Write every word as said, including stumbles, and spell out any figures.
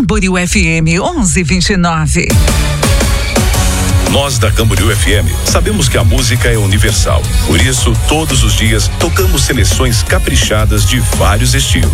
Camboriú F M onze vinte e nove. Nós da Camboriú F M sabemos que a música é universal. Por isso, todos os dias tocamos seleções caprichadas de vários estilos.